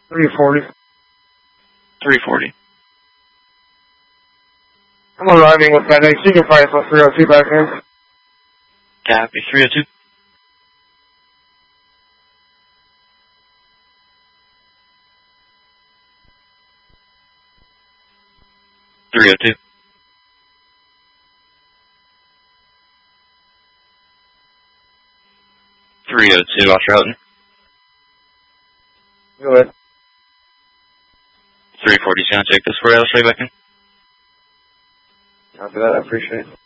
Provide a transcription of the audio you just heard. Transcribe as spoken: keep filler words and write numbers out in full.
three forty. three forty. I'm arriving with FedEx. You can find us three oh two back in. Copy, three oh two. three oh two. three oh two, Oscar Houghton. Go ahead. three forty, sound check this for you. I'll show you back in. After that, I appreciate it.